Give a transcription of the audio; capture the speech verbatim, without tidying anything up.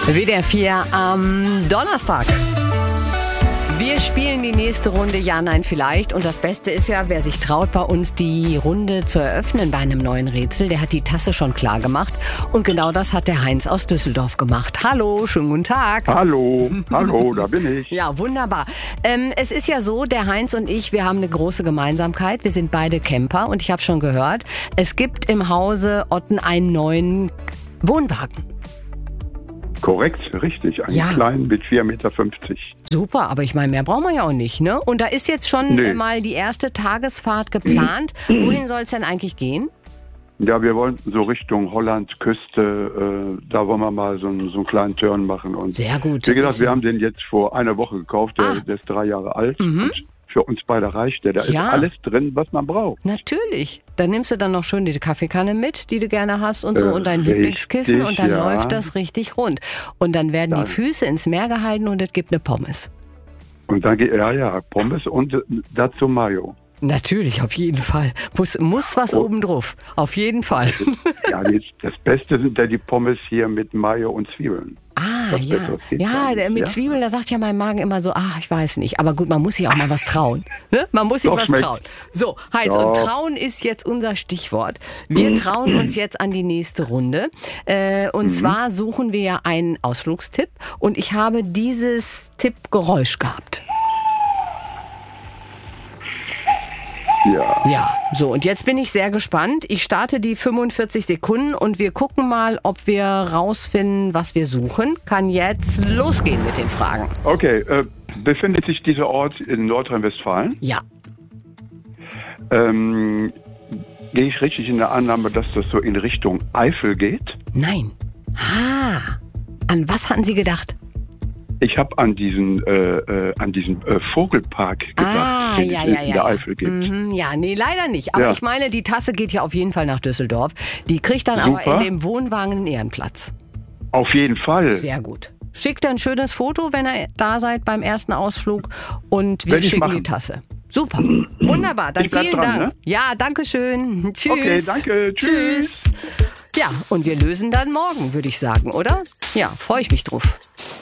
W D R vier am Donnerstag. Wir spielen die nächste Runde Ja, Nein, Vielleicht. Und das Beste ist ja, wer sich traut, bei uns die Runde zu eröffnen bei einem neuen Rätsel, der hat die Tasse schon klar gemacht. Und genau das hat der Heinz aus Düsseldorf gemacht. Hallo, schönen guten Tag. Hallo, hallo, da bin ich. Ja, wunderbar. Ähm, es ist ja so, der Heinz und ich, wir haben eine große Gemeinsamkeit. Wir sind beide Camper und ich habe schon gehört, es gibt im Hause Otten einen neuen Wohnwagen. Korrekt, richtig. Einen Ja. kleinen mit vier Meter fünfzig. Super, aber ich meine, mehr brauchen wir ja auch nicht, ne? Und da ist jetzt schon Nee. äh, mal die erste Tagesfahrt geplant. Wohin soll es denn eigentlich gehen? Ja, wir wollen so Richtung Holland, Küste, äh, da wollen wir mal so, einen- so einen kleinen Turn machen. Und Sehr gut. wie gesagt, wir haben den jetzt vor einer Woche gekauft, der, Ah. der ist drei Jahre alt. Mhm. Und für uns beide reicht der. Da Ja. ist alles drin, was man braucht. Natürlich. Dann nimmst du dann noch schön die Kaffeekanne mit, die du gerne hast und so Äh, und dein richtig, Lieblingskissen und dann ja. läuft das richtig rund. Und dann werden Dann. die Füße ins Meer gehalten und es gibt eine Pommes. Und dann geht, ja, ja, Pommes und äh, dazu Mayo. Natürlich, auf jeden Fall. Muss, muss was Oh. oben drauf. Auf jeden Fall. Ja, die, das Beste sind ja die Pommes hier mit Mayo und Zwiebeln. Ah, Was ja. Besseres geht's Ja, gar der nicht, mit ja? Zwiebeln, da sagt ja mein Magen immer so, ach, ich weiß nicht. Aber gut, man muss sich auch mal was trauen. Ne? Man muss sich Doch, was schmeckt. trauen. So, Heinz, Ja. und trauen ist jetzt unser Stichwort. Wir trauen uns jetzt an die nächste Runde. Äh, und Mhm. zwar suchen wir ja einen Ausflugstipp. Und ich habe dieses Tippgeräusch gehabt. Ja. Ja, so, und jetzt bin ich sehr gespannt. Ich starte die fünfundvierzig Sekunden und wir gucken mal, ob wir rausfinden, was wir suchen. Kann jetzt losgehen mit den Fragen. Okay, äh, befindet sich dieser Ort in Nordrhein-Westfalen? Ja. Ähm, gehe ich richtig in der Annahme, dass das so in Richtung Eifel geht? Nein. Ah, an was hatten Sie gedacht? Ich habe an diesen, äh, äh, an diesen äh, Vogelpark gedacht, Ah, den ja, es ja, in ja. der ja. Eifel gibt. Mhm, ja, nee, leider nicht. Aber Ja. ich meine, die Tasse geht ja auf jeden Fall nach Düsseldorf. Die kriegt dann aber Super. in dem Wohnwagen einen Ehrenplatz. Auf jeden Fall. Sehr gut. Schickt ein schönes Foto, wenn ihr da seid beim ersten Ausflug und wir Werd ich schicken machen. die Tasse. Super. Wunderbar. Dann Ich bleib vielen dran, Dank. ne? Ja, danke schön. Tschüss. Okay, danke. Tschüss. Tschüss. Ja, und wir lösen dann morgen, würde ich sagen, oder? Ja, freue ich mich drauf.